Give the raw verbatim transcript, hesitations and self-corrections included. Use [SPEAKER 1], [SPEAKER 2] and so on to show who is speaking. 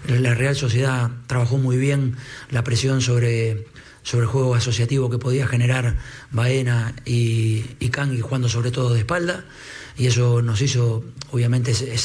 [SPEAKER 1] la Real Sociedad trabajó muy bien la presión sobre, sobre el juego asociativo que podía generar Baena y, y Cangui jugando sobre todo de espalda, y eso nos hizo obviamente ser